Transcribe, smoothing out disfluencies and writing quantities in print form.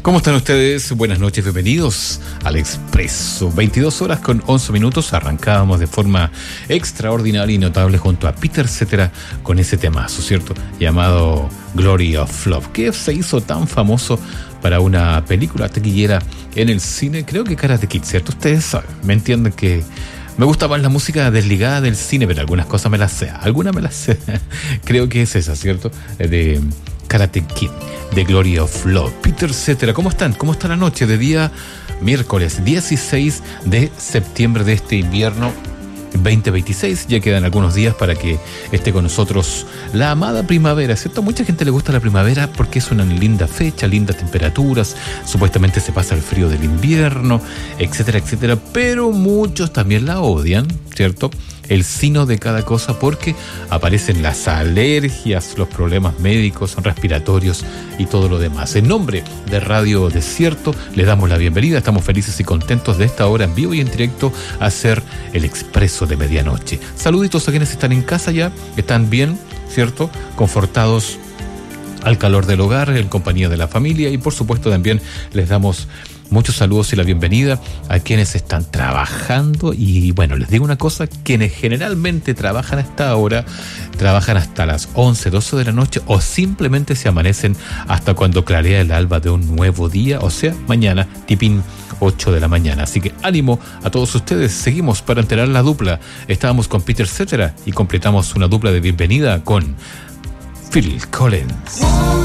¿Cómo están ustedes? Buenas noches, bienvenidos al Expreso. 22 horas con 11 minutos. Arrancábamos de forma extraordinaria y notable junto a Peter Cetera con ese temazo, ¿cierto? Llamado Glory of Love, que se hizo tan famoso para una película taquillera en el cine. Creo que Karate Kid, ¿cierto? Ustedes saben, me entienden que me gusta más la música desligada del cine, pero algunas cosas me las sé. Algunas me las sé. Creo que es esa, ¿cierto? De Karate Kid, de Glory of Love. Peter Cetera, ¿cómo están? ¿Cómo está la noche de día miércoles 16 de septiembre de este invierno 2026? Ya quedan algunos días para que esté con nosotros la amada primavera, ¿cierto? A mucha gente le gusta la primavera porque es una linda fecha, lindas temperaturas, supuestamente se pasa el frío del invierno, etcétera, etcétera, pero muchos también la odian, ¿cierto? El sino de cada cosa, porque aparecen las alergias, los problemas médicos, respiratorios y todo lo demás. En nombre de Radio Desierto, les damos la bienvenida. Estamos felices y contentos de esta hora en vivo y en directo a hacer el Expreso de Medianoche. Saluditos a quienes están en casa ya, están bien, ¿cierto? Confortados al calor del hogar, en compañía de la familia, y por supuesto también les damos muchos saludos y la bienvenida a quienes están trabajando. Y bueno, les digo una cosa, quienes generalmente trabajan a esta hora, trabajan hasta las 11, 12 de la noche o simplemente se amanecen hasta cuando clarea el alba de un nuevo día, o sea, mañana, tipín 8 de la mañana. Así que ánimo a todos ustedes. Seguimos para enterar la dupla. Estábamos con Peter Cetera y completamos una dupla de bienvenida con Phil Collins.